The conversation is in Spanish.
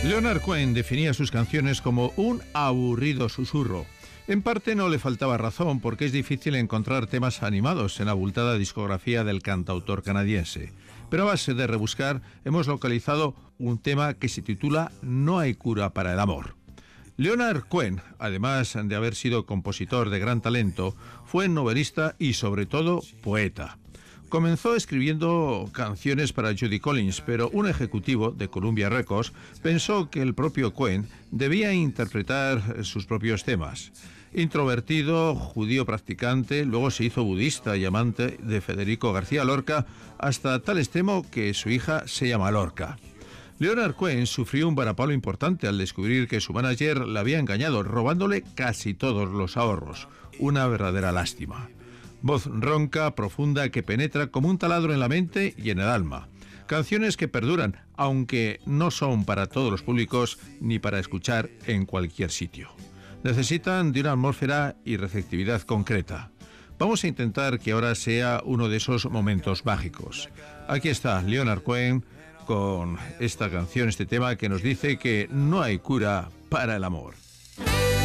Leonard Cohen definía sus canciones como un aburrido susurro. En parte no le faltaba razón, porque es difícil encontrar temas animados en la abultada discografía del cantautor canadiense. Pero a base de rebuscar hemos localizado un tema que se titula No hay cura para el amor. Leonard Cohen, además de haber sido compositor de gran talento, fue novelista y sobre todo poeta. Comenzó escribiendo canciones para Judy Collins, pero un ejecutivo de Columbia Records pensó que el propio Cohen debía interpretar sus propios temas. Introvertido, judío practicante, luego se hizo budista y amante de Federico García Lorca, hasta tal extremo que su hija se llama Lorca. Leonard Cohen sufrió un varapalo importante al descubrir que su manager le había engañado, robándole casi todos los ahorros. Una verdadera lástima. Voz ronca, profunda, que penetra como un taladro en la mente y en el alma. Canciones que perduran, aunque no son para todos los públicos ni para escuchar en cualquier sitio. Necesitan de una atmósfera y receptividad concreta. Vamos a intentar que ahora sea uno de esos momentos mágicos. Aquí está Leonard Cohen con esta canción, este tema que nos dice que no hay cura para el amor.